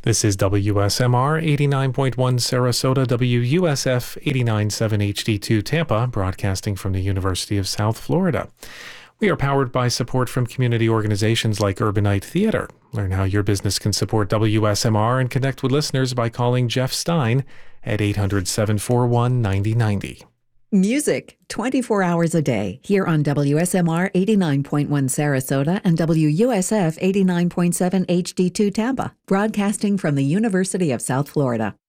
This is WSMR 89.1 Sarasota, WUSF 89.7 HD2 Tampa, broadcasting from the University of South Florida. We are powered by support from community organizations like Urbanite Theater. Learn how your business can support WSMR and connect with listeners by calling Jeff Stein at 800-741-9090. Music 24 hours a day here on WSMR 89.1 Sarasota and WUSF 89.7 HD2 Tampa, broadcasting from the University of South Florida.